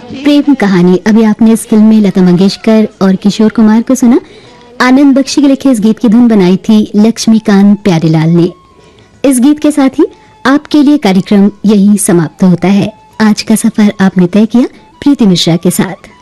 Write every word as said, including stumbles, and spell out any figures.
प्रेम कहानी। अभी आपने इस फिल्म में लता मंगेशकर और किशोर कुमार को सुना। आनंद बख्शी के लिखे इस गीत की धुन बनाई थी लक्ष्मीकांत प्यारेलाल ने। इस गीत के साथ ही आपके लिए कार्यक्रम यही समाप्त होता है। आज का सफर आपने तय किया प्रीति मिश्रा के साथ।